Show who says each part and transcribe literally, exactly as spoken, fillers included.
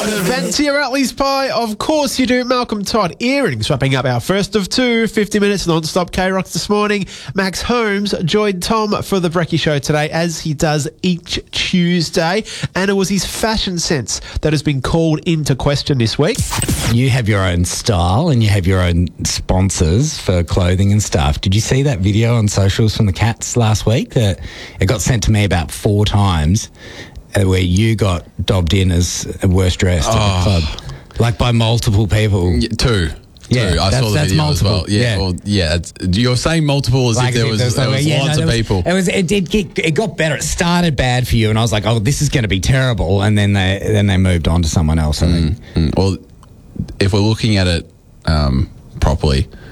Speaker 1: Fancy your Utley's pie? Of course you do. Malcolm Todd, earrings, wrapping up our first of two, fifty minutes non-stop K-Rocks this morning. Max Holmes joined Tom for the Brekkie Show today, as he does each Tuesday, and it was his fashion sense that has been called into question this week.
Speaker 2: You have your own style and you have your own sponsors for clothing and stuff. Did you see that video on socials from the Cats last week? That it got sent to me about four times, where you got dobbed in as worst dressed
Speaker 3: oh.
Speaker 2: at the club, like by multiple people.
Speaker 3: Yeah, two.
Speaker 2: Yeah,
Speaker 3: two. I
Speaker 2: that's,
Speaker 3: saw the
Speaker 2: that's
Speaker 3: video
Speaker 2: multiple.
Speaker 3: as well. Yeah,
Speaker 2: yeah.
Speaker 3: Well, yeah it's, you're saying multiple as
Speaker 2: like
Speaker 3: if there was, there was
Speaker 2: yeah,
Speaker 3: lots
Speaker 2: no,
Speaker 3: of
Speaker 2: there
Speaker 3: people.
Speaker 2: Was, it was it did get, it got better. It started bad for you, and I was like, oh, this is going to be terrible, and then they then they moved on to someone else. I think.
Speaker 3: Mm, mm. Well, if we're looking at it um, properly,